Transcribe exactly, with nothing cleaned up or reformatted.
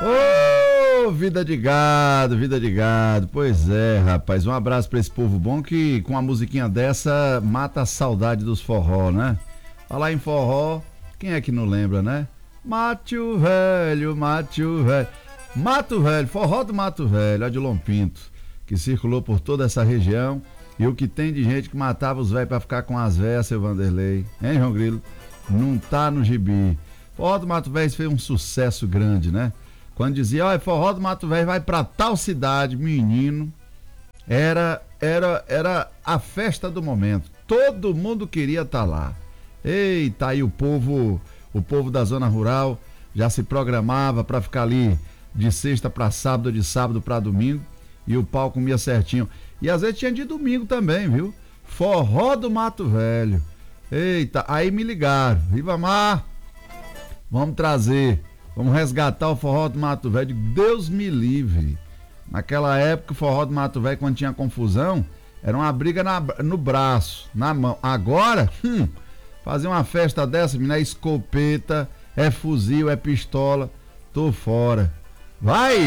Ô, vida de gado, vida de gado. Pois é, rapaz. Um abraço pra esse povo bom que com uma musiquinha dessa mata a saudade dos forró, né? Falar em forró, quem é que não lembra, né? Mate o velho, mate o velho. Mato Velho, forró do Mato Velho, Odilon Pinto, que circulou por toda essa região. E o que tem de gente que matava os velhos pra ficar com as velhas, seu Vanderlei, hein, João Grilo? Não tá no gibi. Forró do Mato Velho fez um sucesso grande, né? Quando dizia, olha, forró do Mato Velho vai pra tal cidade, menino, era, era, era a festa do momento. Todo mundo queria estar lá. Eita, aí o povo, o povo da zona rural já se programava pra ficar ali de sexta pra sábado, de sábado pra domingo, e o pau comia certinho. E às vezes tinha de domingo também, viu? Forró do Mato Velho. Eita, aí me ligaram. Viva Mar! Vamos trazer, vamos resgatar o forró do Mato Velho. Deus me livre. Naquela época, o forró do Mato Velho, quando tinha confusão, era uma briga na, no braço, na mão. Agora, hum, fazer uma festa dessa, menina, é escopeta, é fuzil, é pistola. Tô fora. Vai!